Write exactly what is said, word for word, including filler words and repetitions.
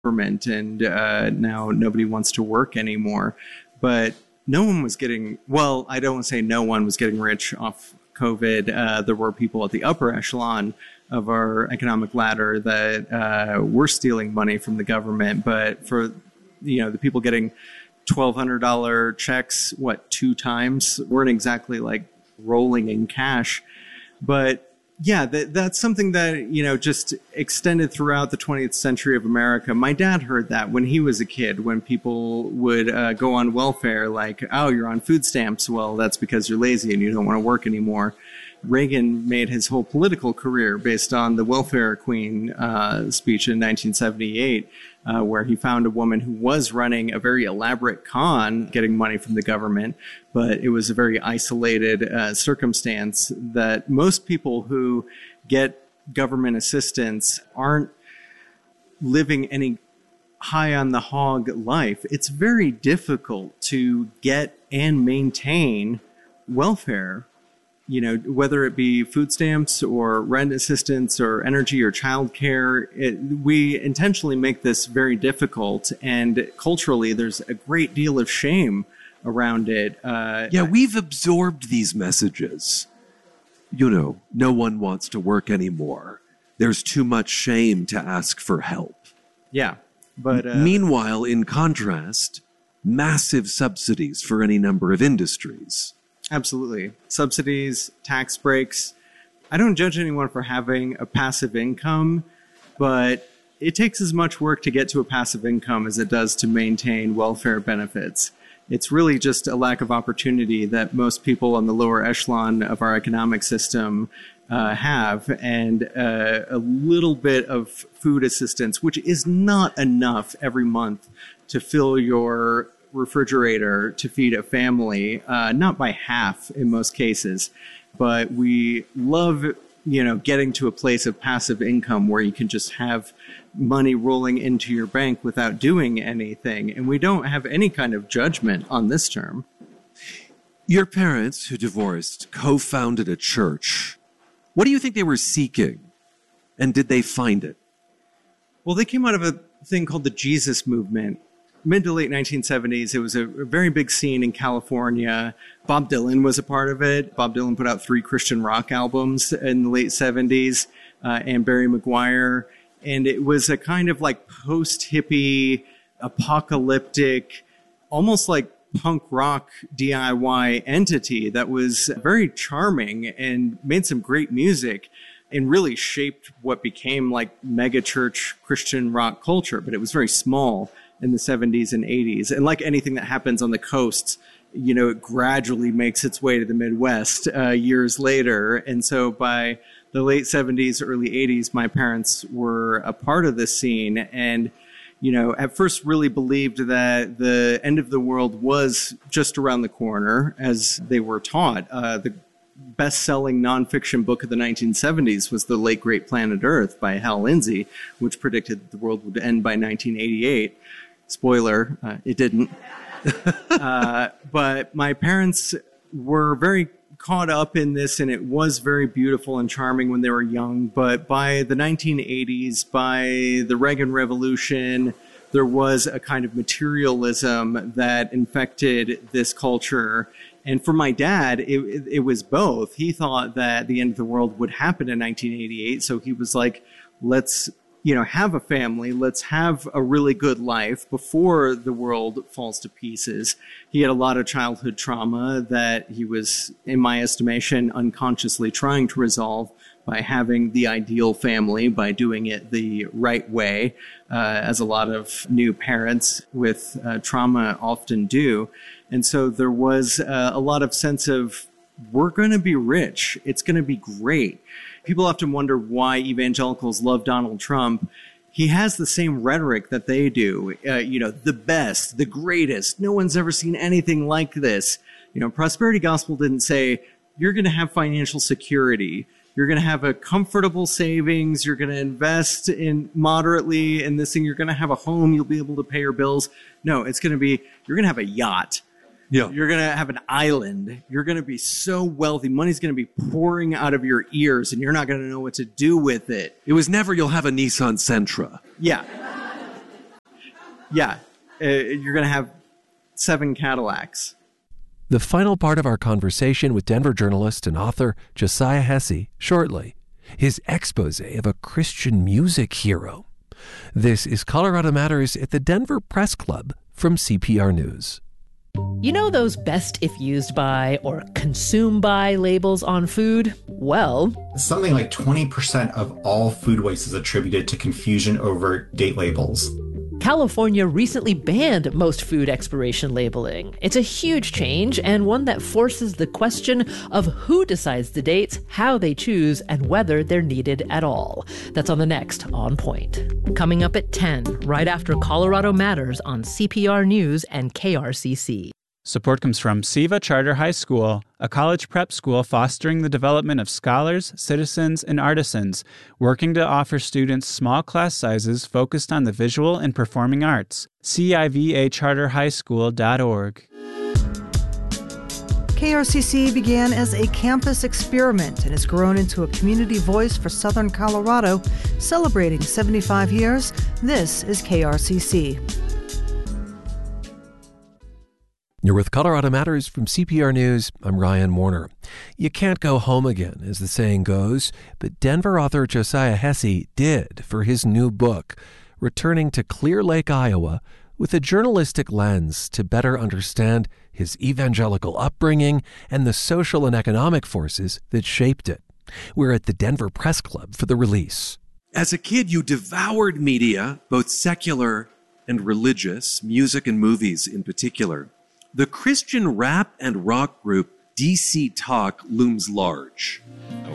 government, and uh, now nobody wants to work anymore. But no one was getting, well, I don't want to say no one was getting rich off COVID. Uh, there were people at the upper echelon of our economic ladder that uh, were stealing money from the government. But for, you know, the people getting twelve hundred dollars checks, what, two times, weren't exactly like rolling in cash. But yeah, that, that's something that, you know, just extended throughout the twentieth century of America. My dad heard that when he was a kid, when people would uh, go on welfare, like, oh, you're on food stamps. Well, that's because you're lazy and you don't want to work anymore. Reagan made his whole political career based on the welfare queen uh, speech in nineteen seventy-eight, uh, where he found a woman who was running a very elaborate con, getting money from the government, but it was a very isolated uh, circumstance that most people who get government assistance aren't living any high on the hog life. It's very difficult to get and maintain welfare. You know, whether it be food stamps or rent assistance or energy or childcare, it, we intentionally make this very difficult. And culturally, there's a great deal of shame around it. Uh, yeah, we've absorbed these messages. You know, no one wants to work anymore. There's too much shame to ask for help. Yeah. But uh, meanwhile, in contrast, massive subsidies for any number of industries. Absolutely. Subsidies, tax breaks. I don't judge anyone for having a passive income, but it takes as much work to get to a passive income as it does to maintain welfare benefits. It's really just a lack of opportunity that most people on the lower echelon of our economic system uh, have, and uh, a little bit of food assistance, which is not enough every month to fill your refrigerator to feed a family, uh, not by half in most cases, but we love, you know, getting to a place of passive income where you can just have money rolling into your bank without doing anything. And we don't have any kind of judgment on this term. Your parents, who divorced, co-founded a church. What do you think they were seeking? And did they find it? Well, they came out of a thing called the Jesus movement. Mid to late nineteen seventies, it was a very big scene in California. Bob Dylan was a part of it. Bob Dylan put out three Christian rock albums in the late seventies, uh, and Barry McGuire. And it was a kind of like post-hippie, apocalyptic, almost like punk rock D I Y entity that was very charming and made some great music and really shaped what became like megachurch Christian rock culture. But it was very small in the seventies and eighties. And like anything that happens on the coasts, you know, it gradually makes its way to the Midwest uh, years later. And so by the late seventies, early eighties, my parents were a part of this scene. And, you know, at first really believed that the end of the world was just around the corner, as they were taught. Uh, the best-selling nonfiction book of the nineteen seventies was The Late Great Planet Earth by Hal Lindsey, which predicted that the world would end by nineteen eighty-eight. Spoiler, uh, it didn't. uh, but my parents were very caught up in this, and it was very beautiful and charming when they were young. But by the nineteen eighties, by the Reagan Revolution, there was a kind of materialism that infected this culture. And for my dad, it, it, it was both. He thought that the end of the world would happen in nineteen eighty-eight. So he was like, let's, you know, have a family. Let's have a really good life before the world falls to pieces. He had a lot of childhood trauma that he was, in my estimation, unconsciously trying to resolve by having the ideal family, by doing it the right way, uh, as a lot of new parents with uh, trauma often do. And so there was uh, a lot of sense of, we're going to be rich. It's going to be great. People often wonder why evangelicals love Donald Trump. He has the same rhetoric that they do. Uh, you know, the best, the greatest. No one's ever seen anything like this. You know, prosperity gospel didn't say, you're going to have financial security. You're going to have a comfortable savings. You're going to invest in moderately in this thing. You're going to have a home. You'll be able to pay your bills. No, it's going to be, you're going to have a yacht. Yeah. You're going to have an island. You're going to be so wealthy. Money's going to be pouring out of your ears, and you're not going to know what to do with it. It was never, you'll have a Nissan Sentra. Yeah. yeah, uh, you're going to have seven Cadillacs. The final part of our conversation with Denver journalist and author Josiah Hesse shortly. His expose of a Christian music hero. This is Colorado Matters at the Denver Press Club from C P R News. You know those best if used by or consumed by labels on food? Well, something like twenty percent of all food waste is attributed to confusion over date labels. California recently banned most food expiration labeling. It's a huge change and one that forces the question of who decides the dates, how they choose, and whether they're needed at all. That's on the next On Point. Coming up at ten, right after Colorado Matters on C P R News and K R C C. Support comes from SIVA Charter High School, a college prep school fostering the development of scholars, citizens, and artisans, working to offer students small class sizes focused on the visual and performing arts. C I V A charter high school dot org. K R C C began as a campus experiment and has grown into a community voice for Southern Colorado, celebrating seventy-five years. This is K R C C. You're with Colorado Matters from C P R News. I'm Ryan Warner. You can't go home again, as the saying goes, but Denver author Josiah Hesse did for his new book, returning to Clear Lake, Iowa, with a journalistic lens to better understand his evangelical upbringing and the social and economic forces that shaped it. We're at the Denver Press Club for the release. As a kid, you devoured media, both secular and religious, music and movies in particular. The Christian rap and rock group D C Talk looms large.